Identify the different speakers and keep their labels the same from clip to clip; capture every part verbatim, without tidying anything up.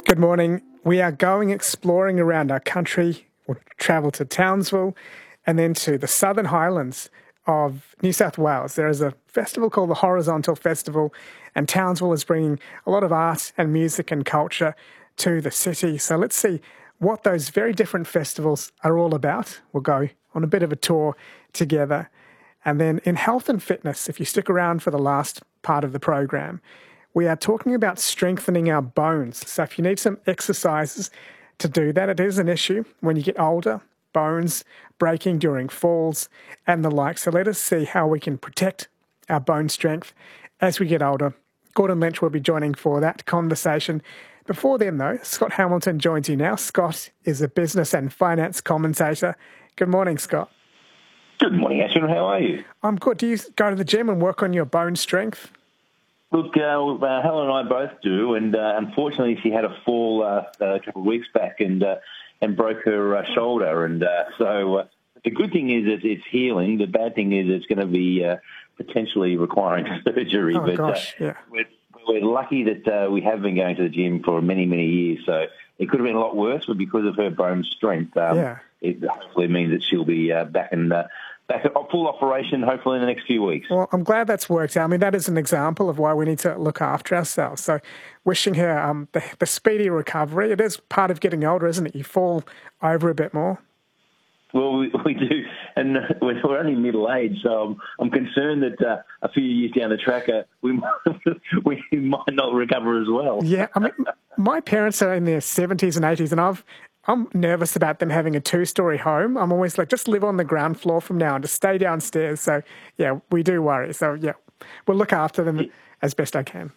Speaker 1: Good morning. We are going exploring around our country. We'll travel to Townsville and then to the Southern Highlands of New South Wales. There is a festival called the Horizontal Festival, and Townsville is bringing a lot of art and music and culture to the city. So let's see what those very different festivals are all about. We'll go on a bit of a tour together. And then in health and fitness, if you stick around for the last part of the program, we are talking about strengthening our bones. So if you need some exercises to do that, it is an issue when you get older, bones breaking during falls and the like. So let us see how we can protect our bone strength as we get older. Gordon Lynch will be joining for that conversation. Before then, though, Scott Hamilton joins you now. Scott is a business and finance commentator. Good morning, Scott.
Speaker 2: Good morning, Ashton. How are you?
Speaker 1: I'm good. Do you go to the gym and work on your bone strength?
Speaker 2: Look, uh, uh, Helen and I both do, and uh, unfortunately she had a fall uh, a couple of weeks back and uh, and broke her uh, shoulder. And uh, so uh, the good thing is that it's healing. The bad thing is it's going to be uh, potentially requiring surgery.
Speaker 1: Oh,
Speaker 2: but
Speaker 1: gosh,
Speaker 2: uh,
Speaker 1: yeah.
Speaker 2: we're, we're lucky that uh, we have been going to the gym for many, many years. So it could have been a lot worse, but because of her bone strength, um,
Speaker 1: yeah.
Speaker 2: it hopefully means that she'll be uh, back in uh, back at full operation, hopefully in the next few weeks.
Speaker 1: Well, I'm glad that's worked out. I mean, that is an example of why we need to look after ourselves. So wishing her um, the, the speedy recovery. It is part of getting older, isn't it? You fall over a bit more.
Speaker 2: Well, we, we do, and we're, we're only middle-aged, so I'm, I'm concerned that uh, a few years down the track, uh, we, might, we might not recover as well.
Speaker 1: Yeah, I mean, my parents are in their seventies and eighties, and I've I'm nervous about them having a two-story home. I'm always like, just live on the ground floor from now and just stay downstairs. So, yeah, we do worry. So, yeah, we'll look after them as best I can.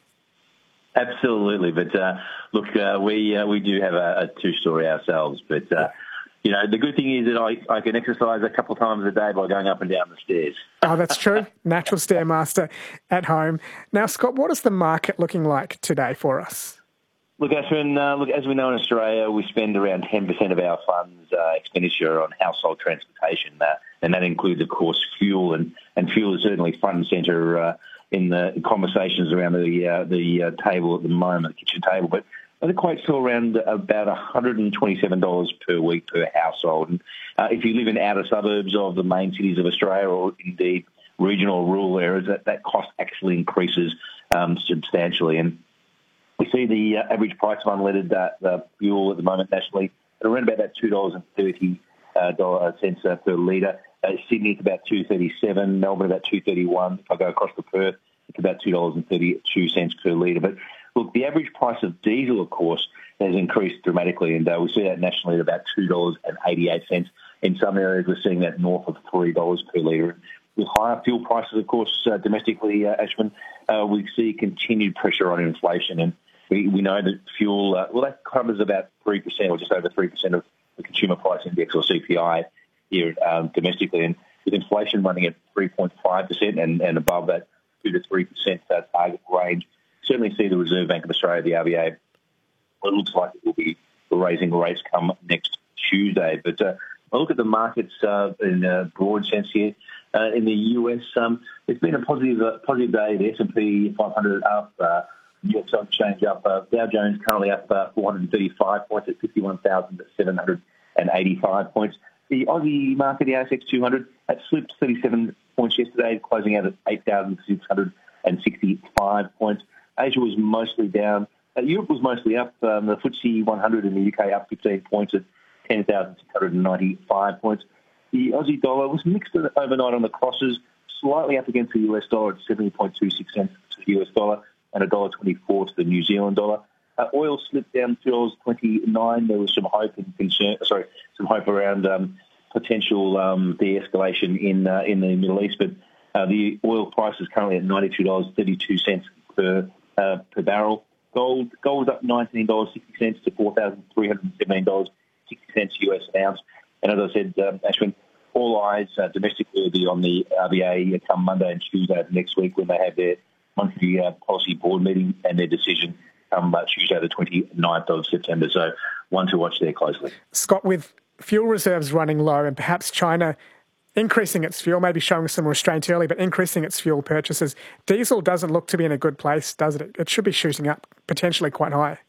Speaker 2: Absolutely. But, uh, look, uh, we uh, we do have a, a two-story ourselves. But, uh, you know, the good thing is that I, I can exercise a couple of times a day by going up and down the stairs.
Speaker 1: Oh, that's true. Natural Stairmaster at home. Now, Scott, what is the market looking like today for us?
Speaker 2: Look, Ashwin, uh, look, as we know in Australia, we spend around ten percent of our funds uh, expenditure on household transportation, uh, and that includes, of course, fuel, and, and fuel is certainly front and centre uh, in the conversations around the uh, the uh, table at the moment, the kitchen table. But it equates to around about one hundred twenty-seven dollars per week per household. And uh, if you live in outer suburbs of the main cities of Australia, or indeed regional or rural areas, that, that cost actually increases um, substantially. And we see the uh, average price of unleaded uh, the fuel at the moment nationally at around about that two dollars thirty uh, cents uh, per litre. Uh, Sydney, it's about two dollars thirty-seven. Melbourne, about two dollars thirty-one. If I go across to Perth, it's about two dollars thirty-two per litre. But look, the average price of diesel, of course, has increased dramatically, and uh, we see that nationally at about two dollars eighty-eight. In some areas, we're seeing that north of three dollars per litre. With higher fuel prices, of course, uh, domestically, uh, Ashwin, uh, we see continued pressure on inflation. And We, we know that fuel, uh, well, that covers about three percent or just over three percent of the consumer price index, or C P I, here um, domestically. And with inflation running at three point five percent and, and above that two to three percent uh, target range, certainly see the Reserve Bank of Australia, the R B A, well, it looks like it will be raising rates come next Tuesday. But uh, I look at the markets uh, in a broad sense here. Uh, in the U S, um, it's been a positive, uh, positive day. The S and P five hundred up, uh, New York Stock Exchange up. Uh, Dow Jones currently up uh, four hundred thirty-five points at fifty-one thousand seven hundred eighty-five points. The Aussie market, the A S X two hundred, had slipped thirty-seven points yesterday, closing out at eight thousand six hundred sixty-five points. Asia was mostly down. Uh, Europe was mostly up. Um, the F T S E one hundred in the U K up fifteen points at ten thousand six hundred ninety-five points. The Aussie dollar was mixed overnight on the crosses, slightly up against the U S dollar at seventy point two six cents to the U S dollar, and one dollar twenty-four to the New Zealand dollar. Uh, oil slipped down to two dollars twenty-nine. There was some hope and concern, sorry, some hope around um, potential um, de-escalation in uh, in the Middle East, but uh, the oil price is currently at ninety-two dollars thirty-two per uh, per barrel. Gold gold is up nineteen dollars sixty to four thousand three hundred seventeen dollars sixty U S an ounce. And as I said, um, Ashwin, all eyes uh, domestically will be on the R B A come Monday and Tuesday of next week when they have their monthly uh, policy board meeting and their decision come uh, Tuesday the twenty-ninth of September. So one to watch there closely.
Speaker 1: Scott, with fuel reserves running low and perhaps China increasing its fuel, maybe showing some restraint early, but increasing its fuel purchases, diesel doesn't look to be in a good place, does it? It should be shooting up potentially quite high.